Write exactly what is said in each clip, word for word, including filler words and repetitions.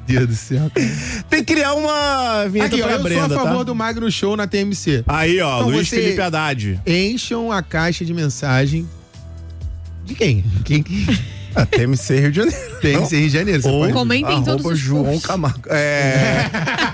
Deus do céu. Tem que criar uma vinheta Aqui, ó, pra eu Brenda, sou a favor tá? do Magno Show na T M C. Aí, ó, Então Luiz você- Felipe Haddad. Encham a caixa de mensagem. De quem? Quem que... Ah, T M C Rio de Janeiro. T M C Rio de Janeiro. Você Ou pode... Comentem arroba todos os João posts. Camargo. É...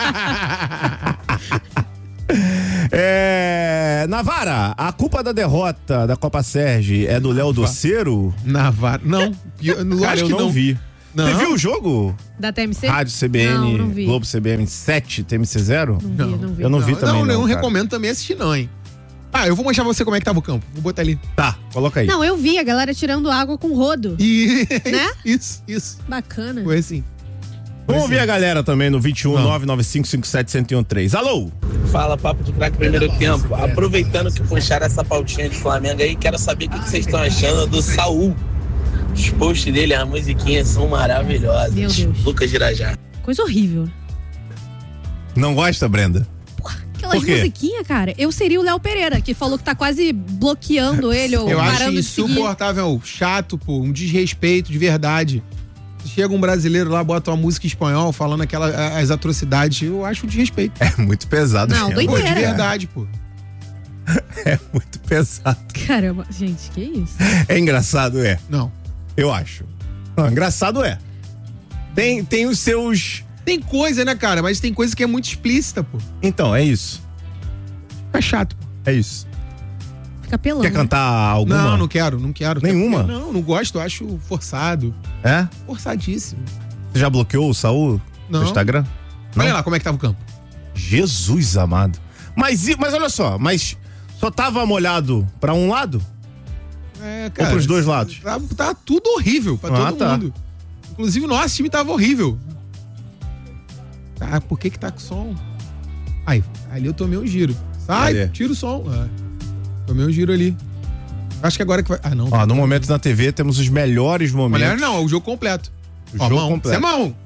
é... Navara, a culpa da derrota da Copa Sérgio é do Léo Doceiro? Navarro. Não. Eu, Cara, lógico eu que não, não vi. Não. Você viu o jogo? Da T M C? Rádio C B N, Não, não vi. Globo C B N sete, T M C zero? Não vi, Não. não vi. Eu não vi também, Não, não, eu não cara. recomendo também assistir não, hein. Ah, eu vou mostrar pra você como é que tava o campo. Vou botar ali. Tá, coloca aí. Não, eu vi a galera tirando água com rodo. E... Né? Isso, isso. Bacana. Foi assim. Vamos ouvir a galera também no vinte e um, nove nove cinco, cinco sete zero um três. Alô? Fala, papo de craque primeiro tempo. Aproveitando que puxaram essa pautinha de Flamengo aí, quero saber o que que vocês estão achando do Saul. Os posts dele, as musiquinhas são maravilhosas. Meu Deus. Lucas Girajá. Coisa horrível. Não gosta, Brenda? Aquelas Por quê? musiquinhas, cara. Eu seria o Léo Pereira, que falou que tá quase bloqueando ele ou Eu acho parando de seguir. insuportável, chato, pô, um desrespeito de verdade. Chega um brasileiro lá, bota uma música em espanhol falando aquelas as atrocidades, eu acho um desrespeito. É muito pesado. Não, mesmo. Pô, de doideira. verdade, pô. É muito pesado. Caramba, gente, que isso? É engraçado, é. Não. Eu acho. Não, engraçado é. Tem, tem os seus... Tem coisa, né, cara? Mas tem coisa que é muito explícita, pô. Então, é isso. Fica chato, pô. É isso. Fica pelando. Quer cantar alguma? Não, não quero, não quero. Nenhuma? Não, não gosto, acho forçado. É? Forçadíssimo. Você já bloqueou o Saul Não. no Instagram? Não? Olha lá como é que tava o campo. Jesus amado. Mas, e- mas olha só, mas só tava molhado pra um lado? É, Ou pros dois lados? Tá, tá tudo horrível pra Ah, todo tá. mundo. Inclusive o nosso time tava horrível. Ah, por que que tá com som? Aí, ali eu tomei um giro. Sai, Ali. tira o som. Ah, tomei um giro ali. Acho que agora que vai... Ah, não. Ó, no momento na T V temos os melhores momentos. Mulher não, o jogo completo. O Ó, jogo mão. completo. Isso é mão.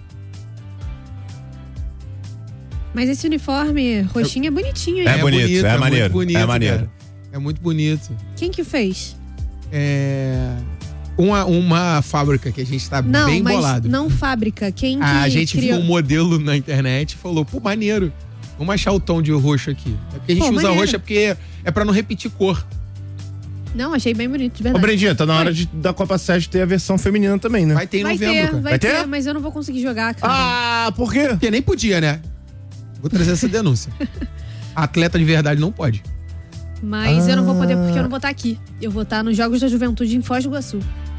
Mas esse uniforme roxinho é bonitinho, hein? É bonito, é maneiro, muito bonito, é maneiro. cara. É muito bonito. Quem que fez? É... Uma, uma fábrica que a gente tá Não, bem mas bolado. não fábrica. Quem que A gente criou? viu um modelo na internet e falou, pô, maneiro. Vamos achar o tom de roxo aqui. É porque a gente Pô, usa maneiro. roxo é porque é pra não repetir cor. Não, achei bem bonito, de Ô, verdade. Brendinha, tá na hora Oi. de, da Copa Sérgio ter a versão feminina também, né? Vai ter em Vai novembro, ter, cara. vai, Vai ter, ter? mas eu não vou conseguir jogar, cara. Ah, por quê? Porque nem podia, né? Vou trazer essa denúncia. Atleta de verdade não pode. Mas eu não vou poder Ah. porque eu não vou estar aqui. Eu vou estar nos Jogos da Juventude em Foz do Iguaçu.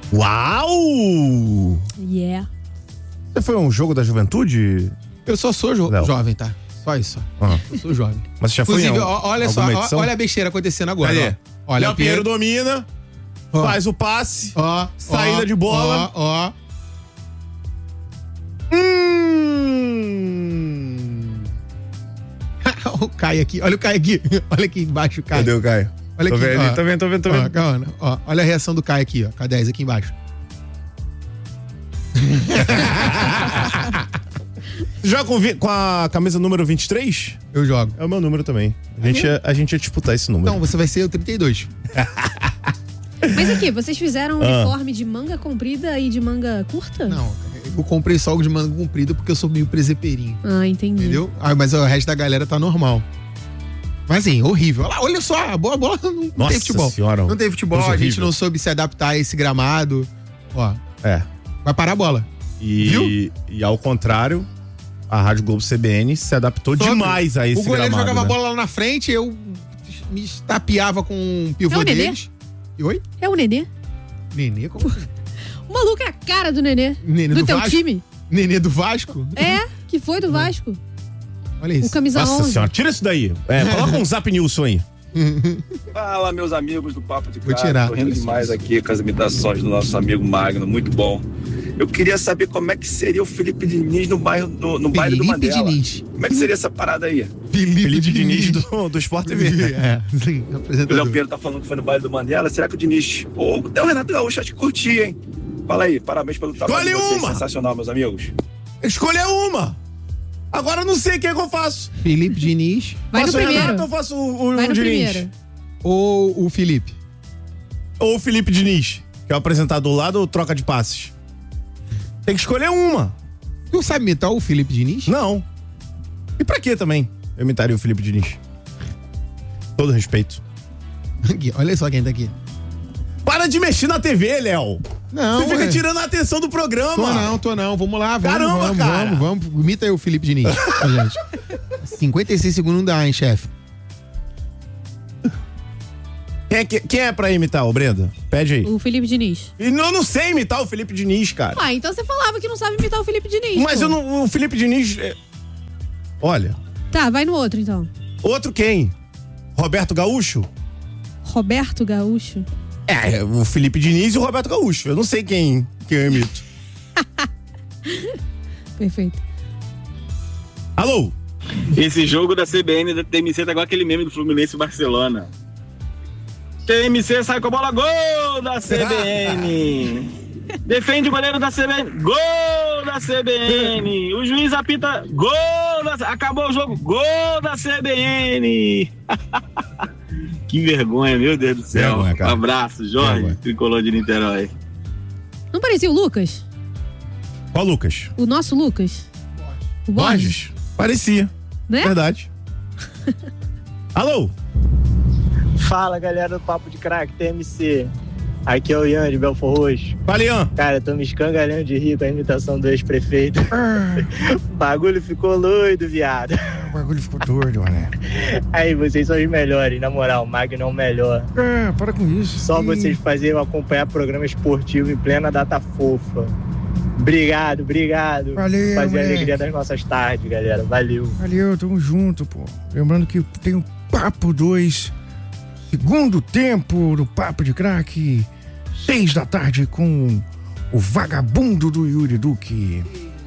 Uau! Yeah. Você foi a um jogo da juventude? Eu só sou jo- Léo. jovem, tá? Só isso. Só. Ah. Eu sou jovem. Mas você já foi em Inclusive, al- ó, olha só, alguma ó, edição? olha a besteira acontecendo agora. Cadê? Ó. Olha Léo o Pinheiro. Pinheiro domina, Ó. faz o passe. Ó, Saída ó, de bola. Ó, ó. Hum. o Caio aqui. Olha o Caio aqui. Olha aqui embaixo o Caio. Cadê o Caio? Olha Tô aqui, vendo, ó. tô vendo, tô vendo, tô Ó, vendo. calma, ó, olha a reação do Caio aqui, ó. K dez aqui embaixo. Joga com, vi- com a camisa número vinte e três? Eu jogo. É o meu número também. A gente, ia, a gente ia disputar esse número. Então, você vai ser o trinta e dois. Mas aqui, vocês fizeram um Ah. uniforme de manga comprida e de manga curta? Não, eu comprei só o de manga comprida porque eu sou meio presepeirinho. Ah, entendi. Entendeu? Ah, mas o resto da galera tá normal. Mas assim, horrível. Olha lá, olha só, a bola, a bola não, não Nossa tem futebol. senhora, não tem futebol, coisa a gente horrível. não soube se adaptar a esse gramado. Ó, É. vai parar a bola. E, Viu? e ao contrário, a Rádio Globo C B N se adaptou Soube. demais a esse O goleiro gramado, jogava né? a bola lá na frente, eu me estapeava com um pivô É o Nenê? deles. E oi? É o Nenê? Nenê? Como assim? O maluco é a cara do Nenê. Nenê do do teu Vasco? time. Nenê do Vasco? É, que foi do Vasco. Olha isso. O camisa Nossa onze. senhora, tira isso daí. É, coloca um Zap Nilson aí. Fala, meus amigos do Papo de Vou Craque. tirar. Tô rindo demais aqui com as imitações do nosso amigo Magno, muito bom. Eu queria saber como é que seria o Felipe Diniz no bairro do, no baile do Felipe Mandela. Diniz. Como é que seria essa parada aí? Felipe, Felipe Diniz do, do Sport T V. É, sim, O Léo apresentador. Pinheiro tá falando que foi no baile do Mandela. Será que o Diniz... Ou até o Renato Gaúcho, acho que curtia, hein? Fala aí, parabéns pelo trabalho Escolhe de vocês. uma! Sensacional, meus amigos. Escolher uma. Agora eu não sei o que, é que eu faço. Felipe Diniz Vai no faço o primeiro. Renato ou faço o, o, Vai o no Diniz? primeiro. ou o Felipe? Ou o Felipe Diniz, que é o apresentador lá do Troca de Passes. Tem que escolher uma. Tu sabe imitar o Felipe Diniz? Não. E pra que também eu imitaria o Felipe Diniz? Todo respeito. Aqui, olha só quem tá aqui. Para de mexer na T V, Léo. Não, Você fica é. tirando a atenção do programa. Tô não, tô não. Vamos lá, vamos, Caramba, vamos, cara. vamos, vamos. Imita aí o Felipe Diniz, ó, gente. cinquenta e seis segundos não dá, hein, chefe? Quem é, que- quem é pra imitar, ô Brenda? Pede aí. O Felipe Diniz. E não, eu não sei imitar o Felipe Diniz, cara. Ah, então você falava que não sabe imitar o Felipe Diniz. Mas pô. eu não, o Felipe Diniz... é- Olha, Tá, vai no outro então. outro quem? Roberto Gaúcho? Roberto Gaúcho. É, o Felipe Diniz e o Roberto Gaúcho. Eu não sei quem, quem eu imito. Perfeito. Alô? Esse jogo da C B N da T M C tá igual aquele meme do Fluminense e Barcelona. T M C sai com a bola, gol da C B N. Defende o goleiro da C B N, gol da C B N. O juiz apita, gol da... Acabou o jogo, gol da C B N. Que vergonha, meu Deus do céu. Vergonha, cara. Um abraço, Jorge, Vergonha. tricolor de Niterói. Não parecia o Lucas? Qual Lucas? O nosso Lucas? O Borges? Borges? Parecia. Né? Verdade. Alô? Fala, galera do Papo de Crack, T M C. Aqui é o Ian de Belfort Roxo. Valian. Cara, eu tô me escangalhando de rir com a imitação do ex-prefeito. O bagulho ficou doido, viado. O bagulho ficou doido, mané. Aí, vocês são os melhores, na moral, o Magno é o melhor. É, para com isso. Só vocês fazerem eu acompanhar programa esportivo em plena data fofa. Obrigado, obrigado. Valeu, Fazer a moleque. alegria das nossas tardes, galera. Valeu. Valeu, tamo junto, pô. Lembrando que tem o Papo dois, segundo tempo do Papo de Crack, seis da tarde com o vagabundo do Yuri Duque.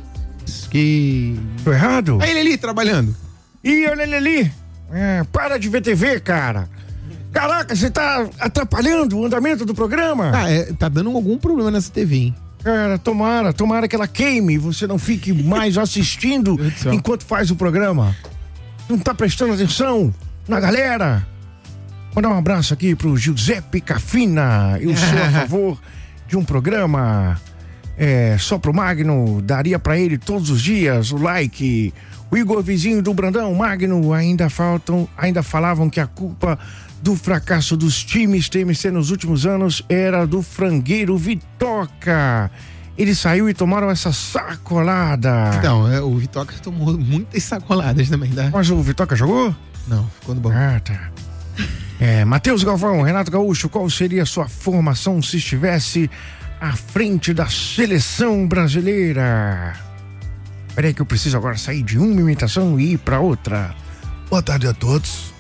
Que... Tô errado? Aí ele ali, trabalhando. Ih, olha ele ali. É, para de ver T V, cara. Caraca, você tá atrapalhando o andamento do programa. Ah, é, tá dando algum problema nessa T V, hein? Cara, tomara, tomara que ela queime e você não fique mais assistindo Meu Deus do céu. enquanto faz o programa. Não tá prestando atenção na galera. Mandar um abraço aqui pro Giuseppe Cafina. Eu sou a favor de um programa é, só pro Magno. Daria pra ele todos os dias o like. O Igor Vizinho do Brandão, Magno, ainda faltam, ainda falavam que a culpa do fracasso dos times T M C nos últimos anos era do frangueiro Vitoca. Ele saiu e tomaram essa sacolada. Então, é, o Vitoca tomou muitas sacoladas também, tá? Mas o Vitoca jogou? Não, ficou no banco. Ah, tá. É, Matheus Galvão, Renato Gaúcho, qual seria a sua formação se estivesse à frente da seleção brasileira? Peraí que eu preciso agora sair de uma imitação e ir pra outra. Boa tarde a todos.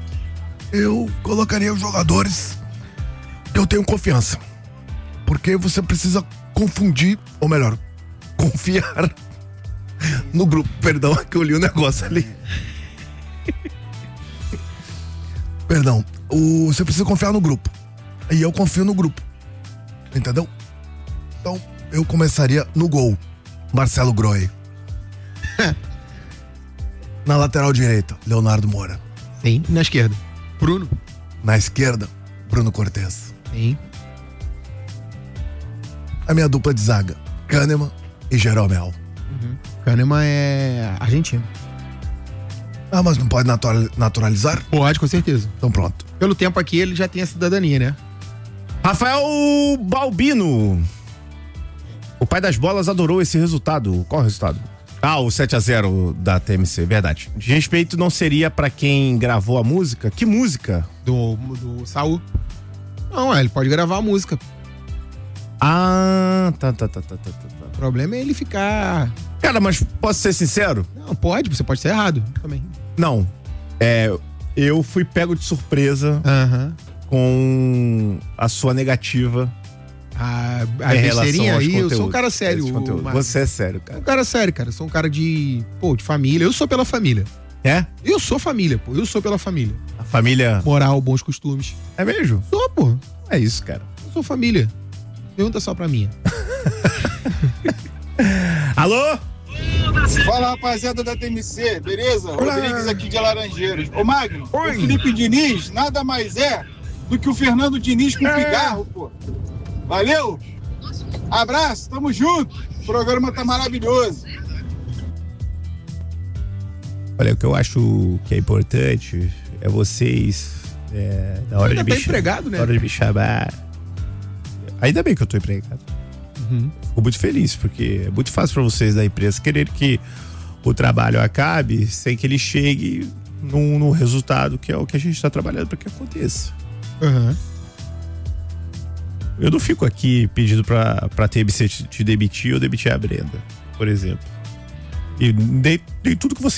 Eu colocaria os jogadores que eu tenho confiança. Porque você precisa confundir, ou melhor, confiar no grupo. Perdão, que eu li o negócio ali. Perdão. O, você precisa confiar no grupo. E eu confio no grupo. Entendeu? Então, eu começaria no gol. Marcelo Groi. Na lateral direita, Leonardo Moura. Sim. E na esquerda? Bruno. Na esquerda, Bruno Cortez. Sim. A minha dupla de zaga, Kahneman e Jeromel. Kahneman é argentino. Ah, mas não pode natural- naturalizar? Pode, com certeza. Então pronto. Pelo tempo aqui, ele já tem a cidadania, né? Rafael Balbino. O pai das bolas adorou esse resultado. Qual o resultado? Ah, o sete a zero da T M C, verdade. De respeito não seria pra quem gravou a música? Que música? Do, do Saul. Não, é, ele pode gravar a música. Ah, tá, tá, tá, tá, tá, tá. O problema é ele ficar... Cara, mas posso ser sincero? Não, pode, você pode ser errado também. Não. É, eu fui pego de surpresa Aham. com a sua negativa A, a em relação besteirinha aos aí, eu conteúdos. sou um cara Esses sério. conteúdos. Marcos. Você é sério, Sou cara. um cara sério, cara. Sou um cara de, pô, de família. Eu sou pela família. É? Eu sou família, pô. Eu sou pela família. A família... Moral, bons costumes. É mesmo? Sou, pô. É isso, cara. Eu sou família. Pergunta só pra mim. Alô? Fala, rapaziada da T M C, beleza? Olá. Rodrigues aqui de Laranjeiras. Ô, Magno, Oi. o Felipe Diniz nada mais é do que o Fernando Diniz com É. cigarro, pô. Valeu? Abraço, tamo junto. O programa tá maravilhoso. Olha, o que eu acho que é importante é vocês, é, na hora Ainda de tá me empregado, chamar, né? na hora de me chamar. Ainda bem que eu tô empregado. Uhum. Fico muito feliz, porque é muito fácil pra vocês da empresa querer que o trabalho acabe sem que ele chegue num, num resultado que é o que a gente tá trabalhando para que aconteça. Uhum. Eu não fico aqui pedindo pra, pra T M C te, te demitir ou demitir a Brenda, por exemplo. E nem, nem tudo que você